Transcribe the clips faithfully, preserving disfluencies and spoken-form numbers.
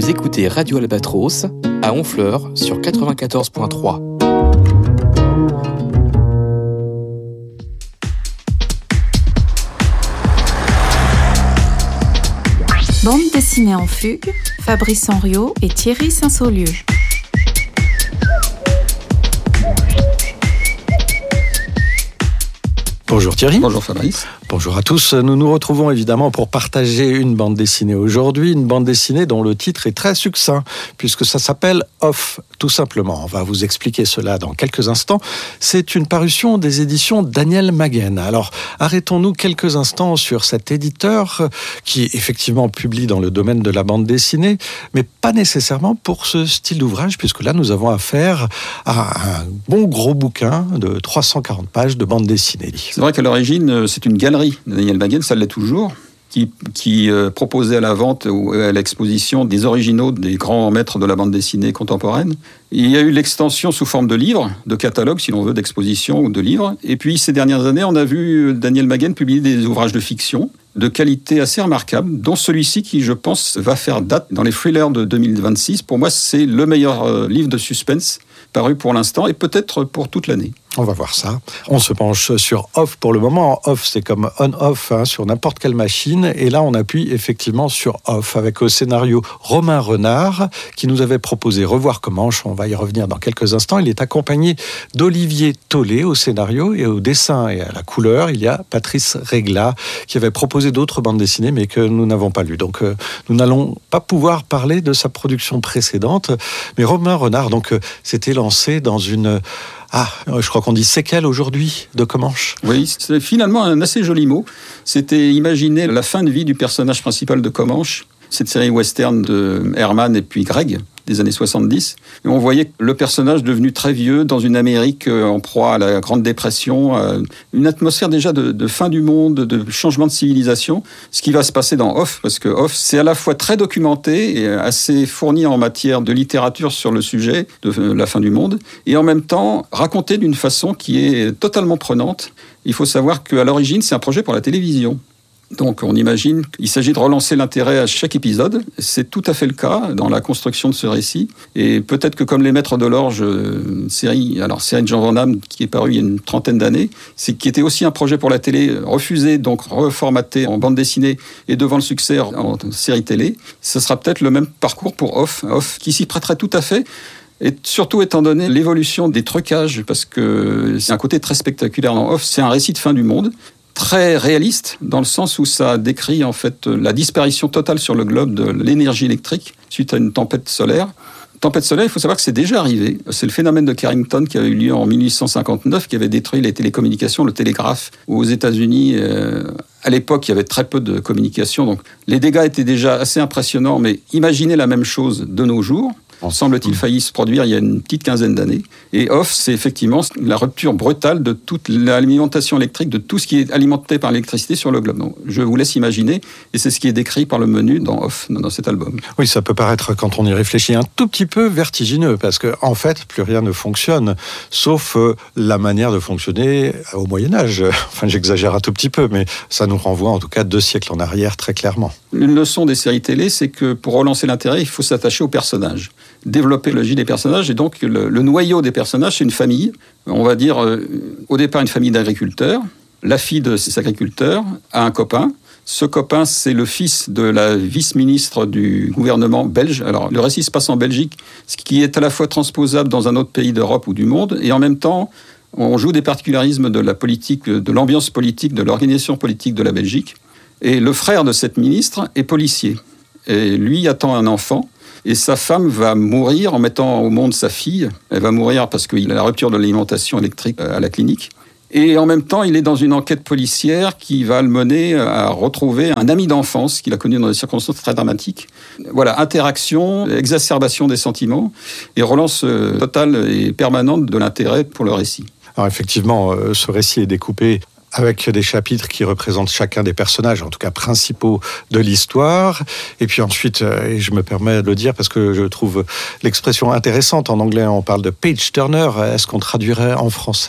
Vous écoutez Radio Albatros à Honfleur sur quatre-vingt-quatorze point trois. Bande dessinée en fugue, Fabrice Henriot et Thierry Saint-Saulieu. Bonjour Thierry. Bonjour Fabrice. Bonjour à tous. Nous nous retrouvons évidemment pour partager une bande dessinée aujourd'hui, une bande dessinée dont le titre est très succinct, puisque ça s'appelle Off, tout simplement. On va vous expliquer cela dans quelques instants. C'est une parution des éditions Daniel Maguen. Alors, arrêtons-nous quelques instants sur cet éditeur qui effectivement publie dans le domaine de la bande dessinée, mais pas nécessairement pour ce style d'ouvrage, puisque là nous avons affaire à un bon gros bouquin de trois cent quarante pages de bande dessinée. C'est vrai qu'à l'origine, c'est une galerie de Daniel Maguen, ça l'est toujours, qui, qui euh, proposait à la vente ou à l'exposition des originaux des grands maîtres de la bande dessinée contemporaine. Et il y a eu l'extension sous forme de livres, de catalogues, si l'on veut, d'expositions ou de livres. Et puis, ces dernières années, on a vu Daniel Maguen publier des ouvrages de fiction de qualité assez remarquable, dont celui-ci qui, je pense, va faire date dans les thrillers de deux mille vingt-six. Pour moi, c'est le meilleur euh, livre de suspense paru pour l'instant et peut-être pour toute l'année. On va voir ça. On se penche sur Off pour le moment. Off, c'est comme on-off hein, sur n'importe quelle machine. Et là, on appuie effectivement sur Off avec au scénario Romain Renard qui nous avait proposé Revoir Comanche. On va y revenir dans quelques instants. Il est accompagné d'Olivier Tollet au scénario et au dessin et à la couleur. Il y a Patrice Régla qui avait proposé d'autres bandes dessinées mais que nous n'avons pas lues. Donc, euh, nous n'allons pas pouvoir parler de sa production précédente. Mais Romain Renard, donc, euh, s'était lancé dans une... Ah, je crois qu'on dit séquelle aujourd'hui de Comanche. Oui, c'est finalement un assez joli mot. C'était imaginer la fin de vie du personnage principal de Comanche, cette série western de Herman et puis Greg des années soixante-dix. Et on voyait le personnage devenu très vieux dans une Amérique en proie à la Grande Dépression, une atmosphère déjà de, de fin du monde, de changement de civilisation. Ce qui va se passer dans Off, parce que Off, c'est à la fois très documenté et assez fourni en matière de littérature sur le sujet de la fin du monde, et en même temps raconté d'une façon qui est totalement prenante. Il faut savoir qu'à l'origine, c'est un projet pour la télévision. Donc on imagine qu'il s'agit de relancer l'intérêt à chaque épisode. C'est tout à fait le cas dans la construction de ce récit. Et peut-être que comme Les Maîtres de l'Orge, euh, série, alors série de Jean Van Damme qui est parue il y a une trentaine d'années, c'est qui était aussi un projet pour la télé, refusé, donc reformaté en bande dessinée et devant le succès en série télé. Ce sera peut-être le même parcours pour Off, Off qui s'y prêterait tout à fait. Et surtout étant donné l'évolution des trucages, parce que c'est un côté très spectaculaire dans Off, c'est un récit de fin du monde, très réaliste, dans le sens où ça décrit en fait la disparition totale sur le globe de l'énergie électrique suite à une tempête solaire. Tempête solaire, il faut savoir que c'est déjà arrivé. C'est le phénomène de Carrington qui a eu lieu en dix-huit cent cinquante-neuf, qui avait détruit les télécommunications, le télégraphe. Aux États-Unis, euh, à l'époque, il y avait très peu de communication. Donc, les dégâts étaient déjà assez impressionnants, mais imaginez la même chose de nos jours. Semble-t-il failli se produire il y a une petite quinzaine d'années. Et Off, c'est effectivement la rupture brutale de toute l'alimentation électrique, de tout ce qui est alimenté par l'électricité sur le globe. Donc, je vous laisse imaginer, et c'est ce qui est décrit par le menu dans Off, dans cet album. Oui, ça peut paraître, quand on y réfléchit, un tout petit peu vertigineux, parce qu'en en fait, plus rien ne fonctionne, sauf euh, la manière de fonctionner au Moyen-Âge. Enfin, j'exagère un tout petit peu, mais ça nous renvoie en tout cas deux siècles en arrière, très clairement. Une leçon des séries télé, c'est que pour relancer l'intérêt, il faut s'attacher aux personnages. Développer le jeu des personnages, et donc le, le noyau des personnages, c'est une famille. On va dire, euh, au départ, une famille d'agriculteurs. La fille de ces agriculteurs a un copain. Ce copain, c'est le fils de la vice-ministre du gouvernement belge. Alors, le récit se passe en Belgique, ce qui est à la fois transposable dans un autre pays d'Europe ou du monde, et en même temps, on joue des particularismes de la politique, de l'ambiance politique, de l'organisation politique de la Belgique. Et le frère de cette ministre est policier. Et lui attend un enfant. Et sa femme va mourir en mettant au monde sa fille. Elle va mourir parce qu'il a la rupture de l'alimentation électrique à la clinique. Et en même temps, il est dans une enquête policière qui va le mener à retrouver un ami d'enfance qu'il a connu dans des circonstances très dramatiques. Voilà, interaction, exacerbation des sentiments et relance totale et permanente de l'intérêt pour le récit. Alors effectivement, ce récit est découpé avec des chapitres qui représentent chacun des personnages, en tout cas principaux de l'histoire. Et puis ensuite, et je me permets de le dire parce que je trouve l'expression intéressante, en anglais on parle de page turner, est-ce qu'on traduirait en français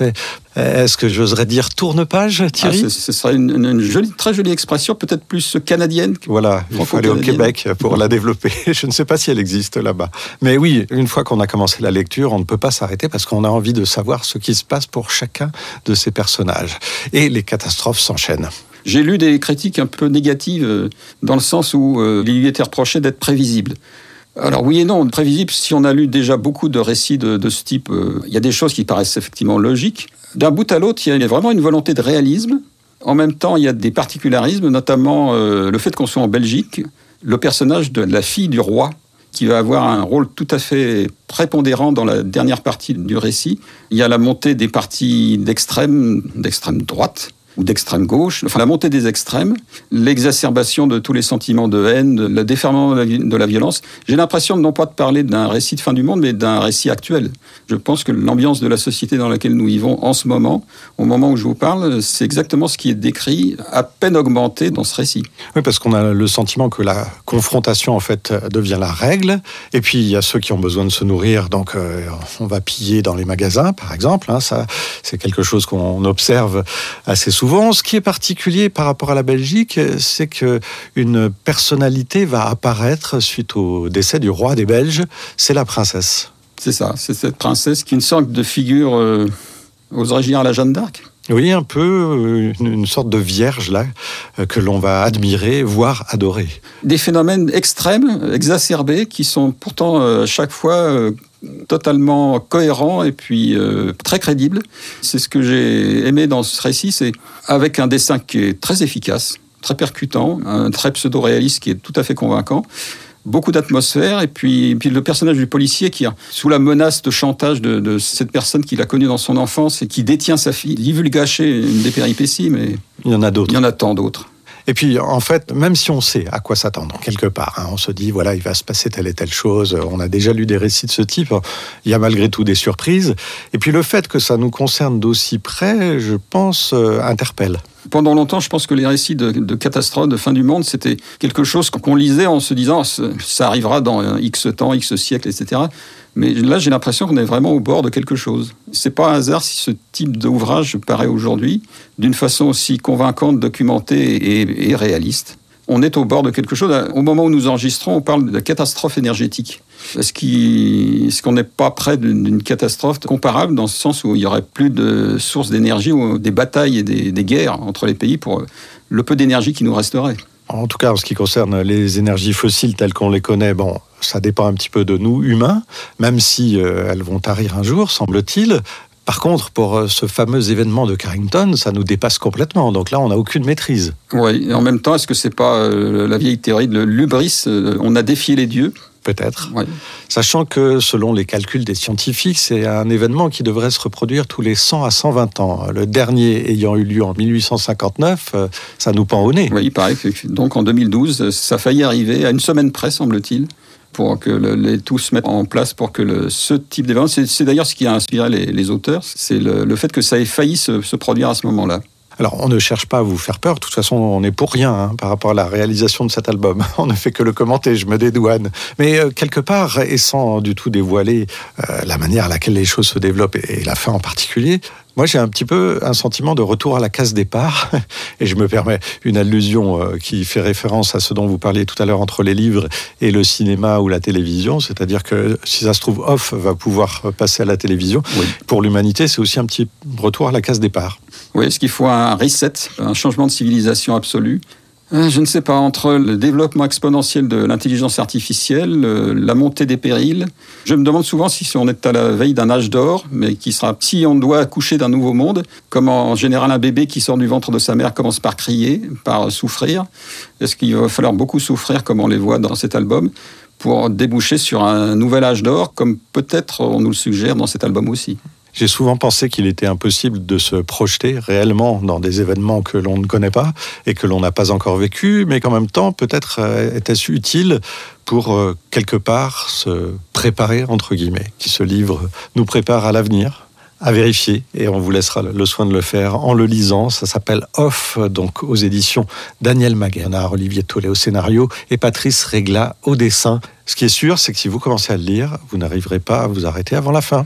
Est-ce que j'oserais dire tourne-page, Thierry ? ah, Ce serait une, une jolie, très jolie expression, peut-être plus canadienne. Voilà, il faut aller au Québec pour la développer. Je ne sais pas si elle existe là-bas. Mais oui, une fois qu'on a commencé la lecture, on ne peut pas s'arrêter parce qu'on a envie de savoir ce qui se passe pour chacun de ces personnages. Et les catastrophes s'enchaînent. J'ai lu des critiques un peu négatives dans le sens où euh, il lui était reproché d'être prévisible. Alors oui et non, prévisible, si on a lu déjà beaucoup de récits de, de ce type, euh, il y a des choses qui paraissent effectivement logiques. D'un bout à l'autre, il y a vraiment une volonté de réalisme. En même temps, il y a des particularismes, notamment euh, le fait qu'on soit en Belgique. Le personnage de la fille du roi, qui va avoir un rôle tout à fait prépondérant dans la dernière partie du récit. Il y a la montée des partis d'extrême, d'extrême droite, ou d'extrême gauche, enfin la montée des extrêmes, l'exacerbation de tous les sentiments de haine, de, le déferlement de la, de la violence. J'ai l'impression non pas de parler d'un récit de fin du monde, mais d'un récit actuel. Je pense que l'ambiance de la société dans laquelle nous vivons en ce moment, au moment où je vous parle, c'est exactement ce qui est décrit, à peine augmenté dans ce récit. Oui, parce qu'on a le sentiment que la confrontation, en fait, devient la règle. Et puis, il y a ceux qui ont besoin de se nourrir, donc euh, on va piller dans les magasins, par exemple. Hein, ça, c'est quelque chose qu'on observe assez souvent. Ce qui est particulier par rapport à la Belgique, c'est qu'une personnalité va apparaître suite au décès du roi des Belges, c'est la princesse. C'est ça, c'est cette princesse qui est une sorte de figure, euh, oserais-je dire, à la Jeanne d'Arc ? Oui, un peu une, une sorte de vierge, là, que l'on va admirer, voire adorer. Des phénomènes extrêmes, exacerbés, qui sont pourtant à chaque fois euh, totalement cohérents et puis euh, très crédibles. C'est ce que j'ai aimé dans ce récit, c'est avec un dessin qui est très efficace, très percutant, un trait pseudo-réaliste qui est tout à fait convaincant. Beaucoup d'atmosphère, et puis, et puis le personnage du policier qui, sous la menace de chantage de, de cette personne qu'il a connue dans son enfance et qui détient sa fille, il veut lui gâcher une des péripéties, mais il y en a d'autres. Il y en a tant d'autres. Et puis, en fait, même si on sait à quoi s'attendre, quelque part, hein, on se dit, voilà, il va se passer telle et telle chose, on a déjà lu des récits de ce type, il y a malgré tout des surprises. Et puis, le fait que ça nous concerne d'aussi près, je pense, euh, interpelle. Pendant longtemps, je pense que les récits de, de catastrophes, de fin du monde, c'était quelque chose qu'on lisait en se disant ça arrivera dans X temps, X siècle, et cetera. Mais là, j'ai l'impression qu'on est vraiment au bord de quelque chose. C'est pas un hasard si ce type d'ouvrage paraît aujourd'hui d'une façon aussi convaincante, documentée et, et réaliste. On est au bord de quelque chose. Au moment où nous enregistrons, on parle de catastrophe énergétique. Est-ce, qu'il, est-ce qu'on n'est pas près d'une, d'une catastrophe comparable dans ce sens où il n'y aurait plus de sources d'énergie ou des batailles et des, des guerres entre les pays pour le peu d'énergie qui nous resterait ? En tout cas, en ce qui concerne les énergies fossiles telles qu'on les connaît, bon, ça dépend un petit peu de nous, humains, même si euh, elles vont tarir un jour, semble-t-il. Par contre, pour ce fameux événement de Carrington, ça nous dépasse complètement. Donc là, on n'a aucune maîtrise. Oui, et en même temps, est-ce que c'est pas euh, la vieille théorie de l'hubris, euh, on a défié les dieux ? Peut-être. Oui. Sachant que, selon les calculs des scientifiques, c'est un événement qui devrait se reproduire tous les cent à cent vingt ans. Le dernier ayant eu lieu en dix-huit cent cinquante-neuf, ça nous pend au nez. Oui, il paraît que donc en deux mille douze, ça a failli arriver à une semaine près, semble-t-il, pour que le, les, tout se mette en place pour que le, ce type d'événement... C'est, c'est d'ailleurs ce qui a inspiré les, les auteurs, c'est le, le fait que ça ait failli se, se produire à ce moment-là. Alors, on ne cherche pas à vous faire peur. De toute façon, on n'est pour rien hein, par rapport à la réalisation de cet album. On ne fait que le commenter, je me dédouane. Mais euh, quelque part, et sans du tout dévoiler euh, la manière à laquelle les choses se développent, et, et la fin en particulier, moi, j'ai un petit peu un sentiment de retour à la case départ. Et je me permets une allusion euh, qui fait référence à ce dont vous parliez tout à l'heure entre les livres et le cinéma ou la télévision. C'est-à-dire que, si ça se trouve, Off va pouvoir passer à la télévision. Oui. Pour l'humanité, c'est aussi un petit retour à la case départ. Oui, est-ce qu'il faut un reset, un changement de civilisation absolu ? Je ne sais pas, entre le développement exponentiel de l'intelligence artificielle, la montée des périls, je me demande souvent si on est à la veille d'un âge d'or, mais qui sera, si on doit accoucher d'un nouveau monde, comme en général un bébé qui sort du ventre de sa mère commence par crier, par souffrir, est-ce qu'il va falloir beaucoup souffrir, comme on les voit dans cet album, pour déboucher sur un nouvel âge d'or, comme peut-être on nous le suggère dans cet album aussi ? J'ai souvent pensé qu'il était impossible de se projeter réellement dans des événements que l'on ne connaît pas et que l'on n'a pas encore vécu, mais qu'en même temps, peut-être était-ce utile pour, quelque part, se préparer, entre guillemets, qui ce livre nous prépare à l'avenir, à vérifier, et on vous laissera le soin de le faire en le lisant. Ça s'appelle Off, donc aux éditions Daniel Maguenard, Olivier Tollet au scénario et Patrice Régla au dessin. Ce qui est sûr, c'est que si vous commencez à le lire, vous n'arriverez pas à vous arrêter avant la fin.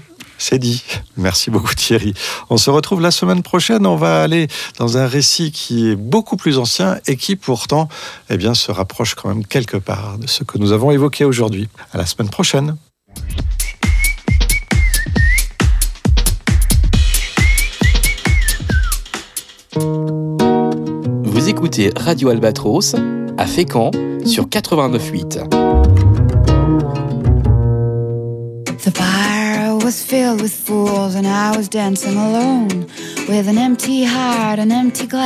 C'est dit. Merci beaucoup Thierry. On se retrouve la semaine prochaine. On va aller dans un récit qui est beaucoup plus ancien et qui pourtant eh bien, se rapproche quand même quelque part de ce que nous avons évoqué aujourd'hui. À la semaine prochaine. Vous écoutez Radio Albatros à Fécamp sur quatre-vingt-neuf virgule huit. The bar was filled with fools and I was dancing alone with an empty heart, an empty glass.